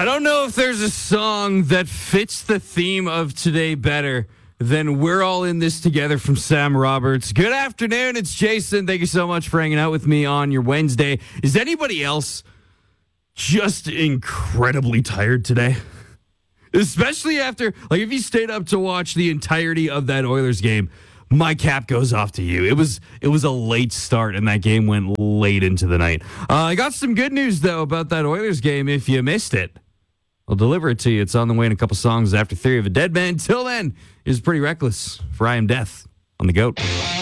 I don't know if there's a song that fits the theme of today better than We're All in This Together from Sam Roberts. Good afternoon. It's Jason. Thank you so much for hanging out with me on your Wednesday. Is anybody else just incredibly tired today? Especially after, if you stayed up to watch the entirety of that Oilers game, my cap goes off to you. It was a late start, and that game went late into the night. I got some good news, though, about that Oilers game if you missed it. I'll deliver it to you. It's on the way in a couple songs after Theory of a Dead Man. Till then, it's Pretty Reckless for I Am Death on the GOAT.